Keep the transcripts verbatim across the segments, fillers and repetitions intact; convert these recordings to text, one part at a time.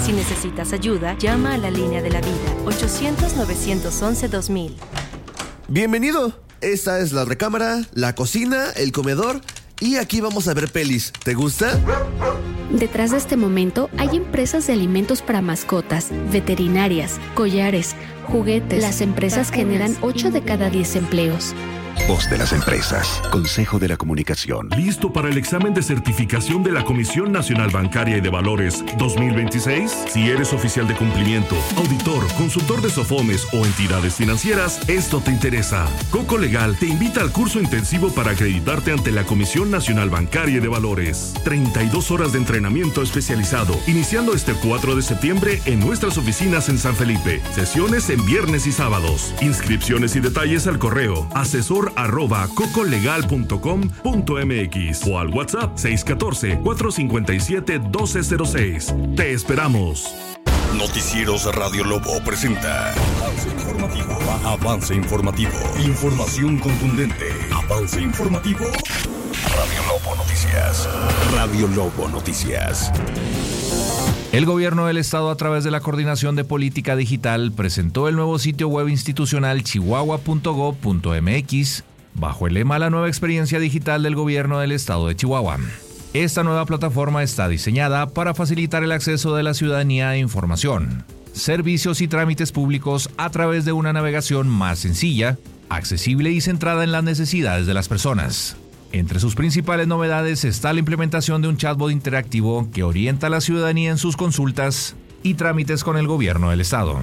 Si necesitas ayuda, llama a la línea de la vida, ochocientos, novecientos once, dos mil. Bienvenido. Esta es la recámara, la cocina, el comedor y aquí vamos a ver pelis. ¿Te gusta? Detrás de este momento hay empresas de alimentos para mascotas, veterinarias, collares, juguetes. Las empresas generan ocho de cada diez empleos. Voz de las empresas. Consejo de la Comunicación. ¿Listo para el examen de certificación de la Comisión Nacional Bancaria y de Valores dos mil veintiséis? Si eres oficial de cumplimiento, auditor, consultor de SOFOMES o entidades financieras, esto te interesa. Coco Legal te invita al curso intensivo para acreditarte ante la Comisión Nacional Bancaria y de Valores. treinta y dos horas de entrenamiento especializado, iniciando este cuatro de septiembre en nuestras oficinas en San Felipe. Sesiones en viernes y sábados. Inscripciones y detalles al correo asesor arroba cocolegal punto com punto mx o al WhatsApp seis uno cuatro, cuatro cinco siete, uno dos cero seis. Te esperamos. Noticieros Radio Lobo presenta Avance Informativo. Avance Informativo. Información contundente. Avance Informativo. Radio Lobo Noticias. Radio Lobo Noticias. El gobierno del estado, a través de la Coordinación de Política Digital, presentó el nuevo sitio web institucional chihuahua punto gob punto mx bajo el lema La nueva experiencia digital del gobierno del estado de Chihuahua. Esta nueva plataforma está diseñada para facilitar el acceso de la ciudadanía a información, servicios y trámites públicos a través de una navegación más sencilla, accesible y centrada en las necesidades de las personas. Entre sus principales novedades está la implementación de un chatbot interactivo que orienta a la ciudadanía en sus consultas y trámites con el gobierno del estado.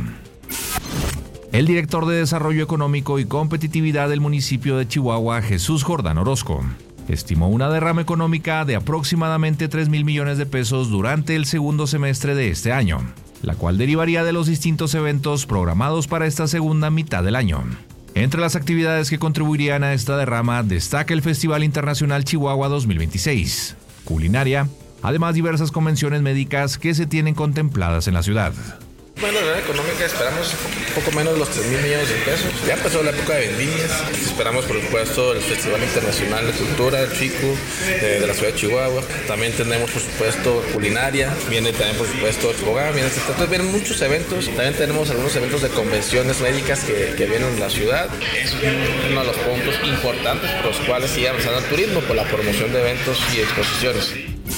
El director de Desarrollo Económico y Competitividad del municipio de Chihuahua, Jesús Jordán Orozco, estimó una derrama económica de aproximadamente tres mil millones de pesos durante el segundo semestre de este año, la cual derivaría de los distintos eventos programados para esta segunda mitad del año. Entre las actividades que contribuirían a esta derrama destaca el Festival Internacional Chihuahua dos mil veintiséis, culinaria, además diversas convenciones médicas que se tienen contempladas en la ciudad. Bueno, la derrama económica esperamos un poco menos de los tres mil millones de pesos. Ya empezó la época de vendimias. Esperamos, por supuesto, el Festival Internacional de Cultura, el Chico, de, de la ciudad de Chihuahua. También tenemos, por supuesto, culinaria. Viene también, por supuesto, Chihuahua. Viene, entonces vienen muchos eventos. También tenemos algunos eventos de convenciones médicas que, que vienen en la ciudad. Es uno de los puntos importantes por los cuales sigue avanzando el turismo, por la promoción de eventos y exposiciones.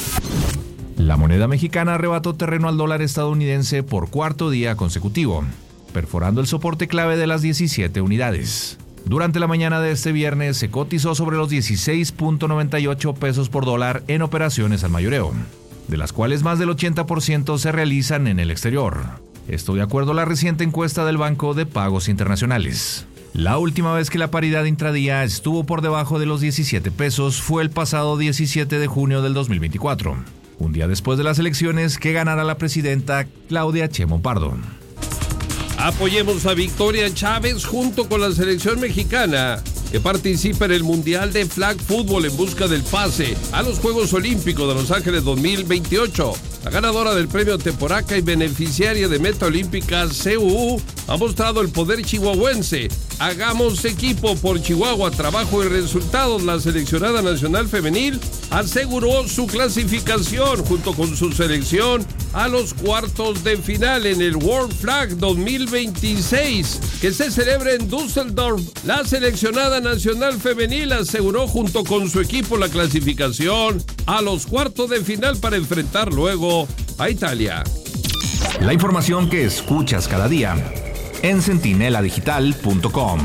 La moneda mexicana arrebató terreno al dólar estadounidense por cuarto día consecutivo, perforando el soporte clave de las diecisiete unidades. Durante la mañana de este viernes se cotizó sobre los dieciséis punto noventa y ocho pesos por dólar en operaciones al mayoreo, de las cuales más del ochenta por ciento se realizan en el exterior. Esto de acuerdo a la reciente encuesta del Banco de Pagos Internacionales. La última vez que la paridad intradía estuvo por debajo de los diecisiete pesos fue el pasado diecisiete de junio del dos mil veinticuatro. Un día después de las elecciones que ganara la presidenta Claudia Sheinbaum Pardo. Apoyemos a Victoria Chávez junto con la selección mexicana que participa en el Mundial de Flag Football en busca del pase a los Juegos Olímpicos de Los Ángeles dos mil veintiocho. La ganadora del premio Temporaca y beneficiaria de Meta Olímpica C U U ha mostrado el poder chihuahuense. Hagamos equipo por Chihuahua, trabajo y resultados. La seleccionada nacional femenil aseguró su clasificación junto con su selección a los cuartos de final en el World Flag dos mil veintiséis que se celebra en Düsseldorf. La seleccionada nacional femenil aseguró junto con su equipo la clasificación a los cuartos de final para enfrentar luego a Italia. La información que escuchas cada día en centinela digital punto com.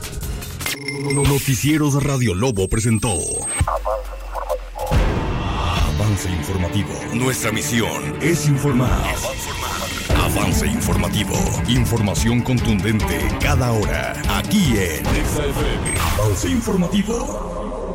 Noticieros Radio Lobo presentó Avance Informativo. Nuestra misión es informar. Avance Informativo. Información contundente cada hora. Aquí en Exa F M. Avance Informativo.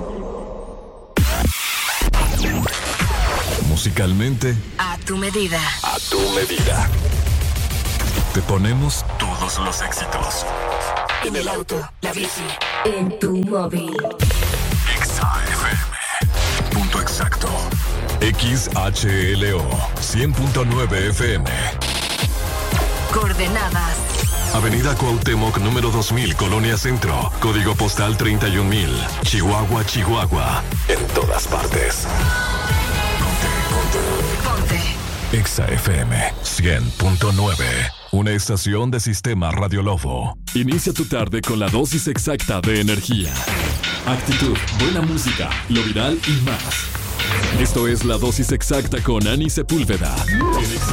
Musicalmente, A tu medida. a tu medida. Te ponemos todos los éxitos. En el auto, la bici, en tu móvil. Exa F M. Punto exacto. X H L O cien punto nueve F M. Coordenadas. Avenida Cuauhtémoc, número dos mil, Colonia Centro. Código postal treinta y un mil. Chihuahua, Chihuahua. En todas partes. Ponte, ponte. Ponte. Exa F M cien punto nueve. Una estación de Sistema Radio Lobo. Inicia tu tarde con la dosis exacta de energía. Actitud, buena música, lo viral y más. Esto es la dosis exacta con Ani Sepúlveda.